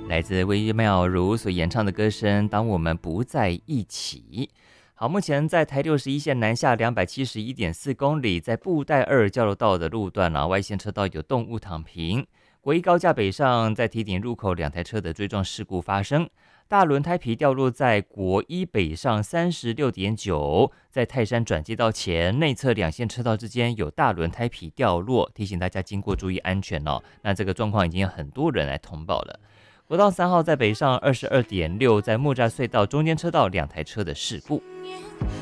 来自魏妙如所演唱的歌声《当我们不在一起》。好，目前在台61线南下271.4公里，在布袋2交流道的路段外线车道有动物躺平。国一高架北上，在堤顶入口2台车的追撞事故发生，大轮胎皮掉落在国一北上36.9，在泰山转接道前内侧2线车道之间有大轮胎皮掉落，提醒大家经过注意安全哦。那这个状况已经有很多人来通报了。国道3号在北上22.6，在木栅隧道中间车道2台车的事故。